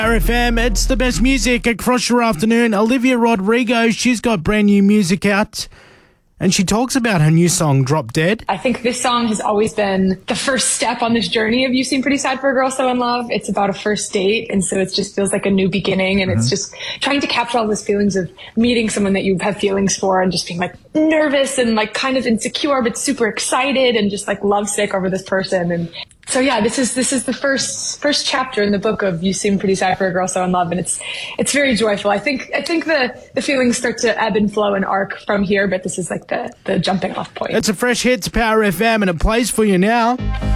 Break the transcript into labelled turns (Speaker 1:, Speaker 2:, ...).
Speaker 1: RFM, it's the best music across your afternoon. Olivia Rodrigo, she's got brand new music out and she talks about her new song, Drop Dead.
Speaker 2: I think this song has always been the first step on this journey of You Seem Pretty Sad for a Girl So in Love. It's about a first date, and so it just feels like a new beginning, and it's just trying to capture all those feelings of meeting someone that you have feelings for and just being like nervous and like kind of insecure but super excited and just like lovesick over this person. And so yeah, this is the first chapter in the book of You Seem Pretty Sad for a Girl So in Love, and it's very joyful. I think the feelings start to ebb and flow and arc from here, but this is like the jumping off point.
Speaker 1: It's a fresh hits, Power FM, and it plays for you now.